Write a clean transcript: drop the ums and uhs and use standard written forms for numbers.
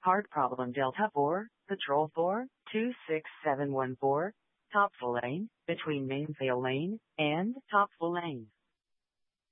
Hard problem Delta 4, Patrol 4, 26714, Topful Lane, between Mainsail Lane and Topful Lane.